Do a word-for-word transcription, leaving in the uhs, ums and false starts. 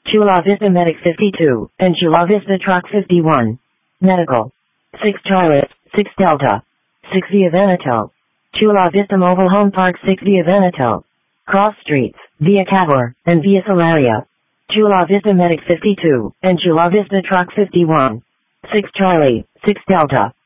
Chula Vista Medic fifty-two, and Chula Vista Truck fifty-one. Medical. six Charlie, six Delta. six Via Veneto. Chula Vista Mobile Home Park six Via Veneto. Cross Streets, Via Cavour, and Via Solaria. Chula Vista Medic fifty-two, and Chula Vista Truck fifty-one. six Charlie, six Delta.